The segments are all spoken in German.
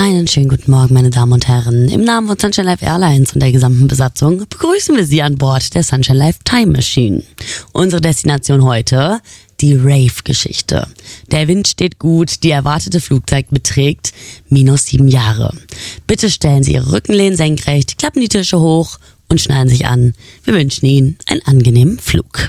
Einen schönen guten Morgen, meine Damen und Herren. Im Namen von Sunshine Life Airlines und der gesamten Besatzung begrüßen wir Sie an Bord der Sunshine Life Time Machine. Unsere Destination heute, die Rave-Geschichte. Der Wind steht gut, die erwartete Flugzeit beträgt -7 Jahre. Bitte stellen Sie Ihre Rückenlehnen senkrecht, klappen die Tische hoch und schnallen sich an. Wir wünschen Ihnen einen angenehmen Flug.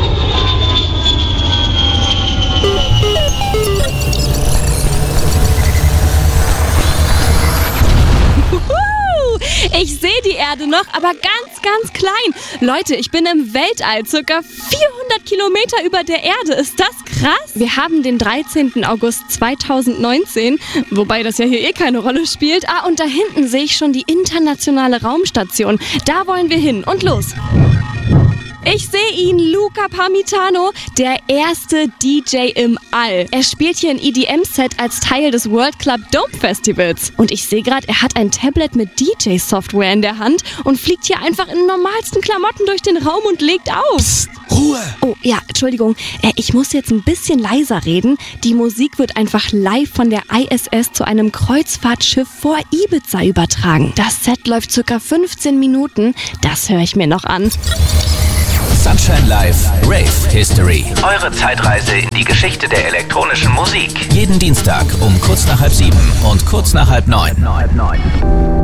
Ich sehe die Erde noch, aber ganz, ganz klein. Leute, ich bin im Weltall, circa 400 Kilometer über der Erde. Ist das krass? Wir haben den 13. August 2019, wobei das ja hier eh keine Rolle spielt. Und da hinten sehe ich schon die internationale Raumstation. Da wollen wir hin und los. Ich sehe ihn, Luca Parmitano, der erste DJ im All. Er spielt hier ein EDM-Set als Teil des World Club Dome Festivals. Und ich sehe gerade, er hat ein Tablet mit DJ-Software in der Hand und fliegt hier einfach in normalsten Klamotten durch den Raum und legt auf. Psst, Ruhe! Oh ja, Entschuldigung, ich muss jetzt ein bisschen leiser reden. Die Musik wird einfach live von der ISS zu einem Kreuzfahrtschiff vor Ibiza übertragen. Das Set läuft circa 15 Minuten. Das höre ich mir noch an. Sunshine Life Rave History. Eure Zeitreise in die Geschichte der elektronischen Musik. Jeden Dienstag um kurz nach 6:30 und kurz nach 8:30.